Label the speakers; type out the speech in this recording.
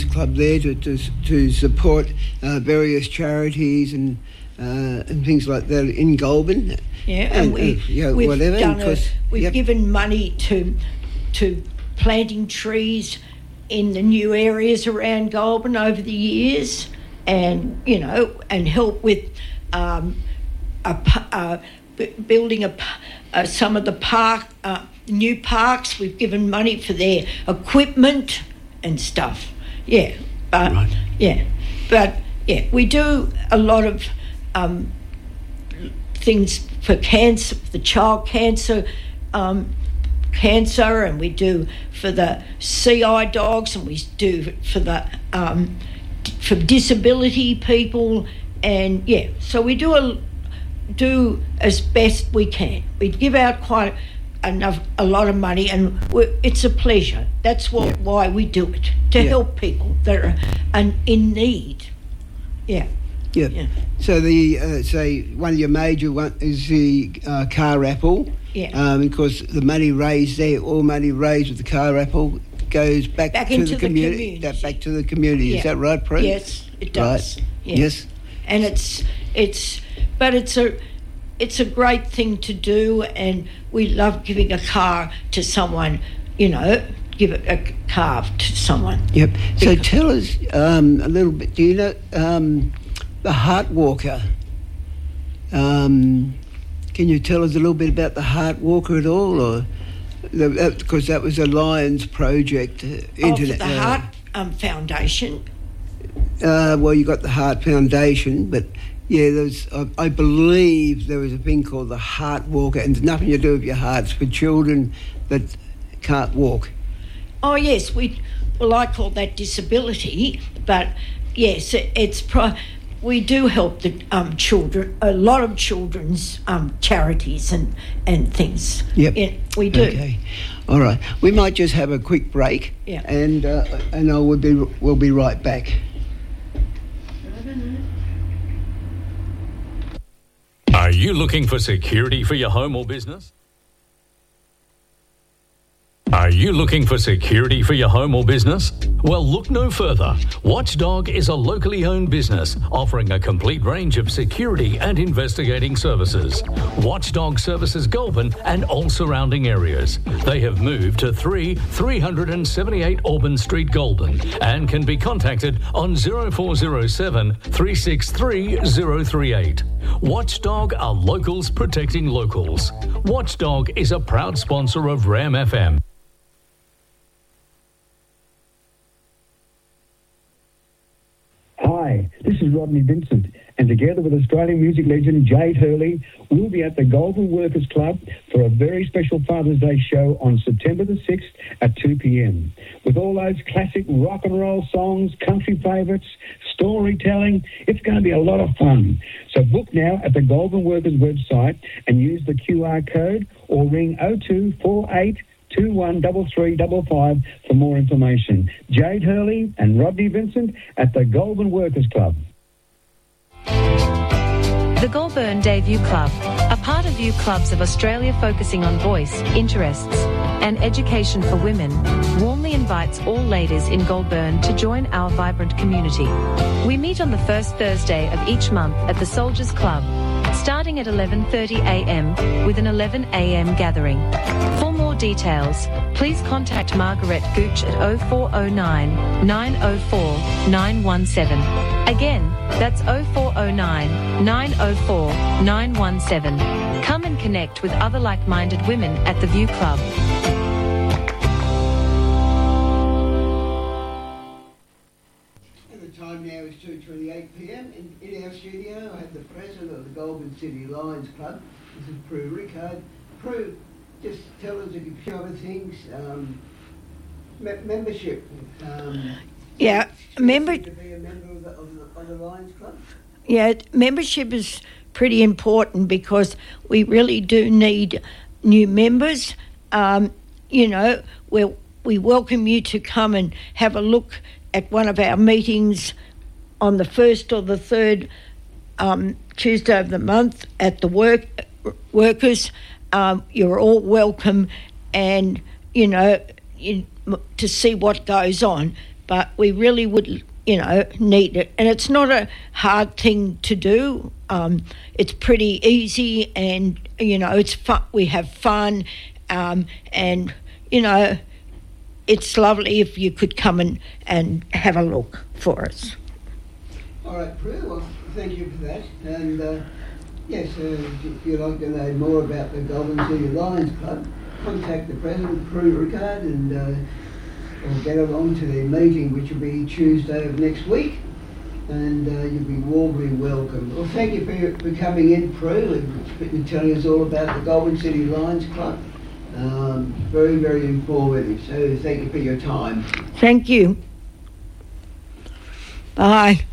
Speaker 1: Club there to support various charities and things like that in Goulburn.
Speaker 2: Yeah, and we've given money to planting trees in the new areas around Goulburn over the years, and and help with building some of the new parks. We've given money for their equipment and stuff. Yeah,
Speaker 1: right.
Speaker 2: We do a lot of things for cancer, the child cancer, and we do for the CI dogs, and we do for the for disability people, and so we do as best we can. We give out a lot of money, and it's a pleasure. That's why we do it, to help people that are in need. Yeah.
Speaker 1: So the say one of your major one is the car raffle.
Speaker 2: Yeah.
Speaker 1: Because the money raised there, all money raised with the car raffle goes back to the community. Back to the community.
Speaker 2: Yeah.
Speaker 1: Is that right, Prue?
Speaker 2: Yes, it does.
Speaker 1: Right.
Speaker 2: Yeah.
Speaker 1: Yes.
Speaker 2: And it's a great thing to do, and we love giving a car to someone. Give a car to someone.
Speaker 1: Yep. So tell us a little bit. Do you know the Heart Walker? Can you tell us a little bit about the Heart Walker at all, or because that was a Lions project?
Speaker 2: The Heart Foundation.
Speaker 1: Well, you got the Heart Foundation, but I believe there was a thing called the Heart Walker, and it's nothing to do with your hearts, for children that can't walk.
Speaker 2: Oh yes, I call that disability, but yes, we do help the children, a lot of children's charities and things.
Speaker 1: Yep.
Speaker 2: We do.
Speaker 1: Okay. All right. We might just have a quick break.
Speaker 2: Yeah.
Speaker 1: And we'll be right back.
Speaker 3: Are you looking for security for your home or business? Are you looking for security for your home or business? Well, look no further. Watchdog is a locally owned business offering a complete range of security and investigating services. Watchdog services Goulburn and all surrounding areas. They have moved to 378 Auburn Street, Goulburn, and can be contacted on 0407 363 038. Watchdog are locals protecting locals. Watchdog is a proud sponsor of RAM FM.
Speaker 4: Hi, this is Rodney Vincent, and together with Australian music legend Jade Hurley, we'll be at the Goulburn Workers Club for a very special Father's Day show on September the 6th at 2 p.m. With all those classic rock and roll songs, country favourites, storytelling, it's going to be a lot of fun. So book now at the Goulburn Workers website and use the QR code or ring 0248 213355 for more information. Jade Hurley and Rodney Vincent at the Goulburn Workers Club.
Speaker 5: The Goulburn Day View Club, a part of View Clubs of Australia focusing on voice, interests and education for women, warmly invites all ladies in Goulburn to join our vibrant community. We meet on the first Thursday of each month at the Soldiers Club, starting at 11:30am with an 11am gathering. For more details, please contact Margaret Gooch at 0409 904 917. Again, that's 0409 904 917. Come and connect with other like-minded women at the View Club.
Speaker 1: And the time now is 2:28pm. In our studio, I have the president of the Goulburn City Lions Club. This is Prue Rickard. Prue, just tell us a few other things. Membership.
Speaker 2: To
Speaker 1: be a member of the Lions Club?
Speaker 2: Yeah, membership is pretty important because we really do need new members. We welcome you to come and have a look at one of our meetings on the 1st or the 3rd Tuesday of the month at the Workers. You're all welcome, and to see what goes on. but we really would, need it. And it's not a hard thing to do. It's pretty easy, and, it's fun. We have fun, and, it's lovely if you could come and have a look for us.
Speaker 1: All right, Prue, well, thank you for that. And yes, if you'd like to know more about the Goulburn City Lions Club, contact the president, Prue Rickard, and or get along to their meeting, which will be Tuesday of next week, and you'll be warmly welcome. Well, thank you for coming in, Prue, and telling us all about the Goulburn City Lions Club. Very, very informative. So thank you for your time.
Speaker 2: Thank you. Bye.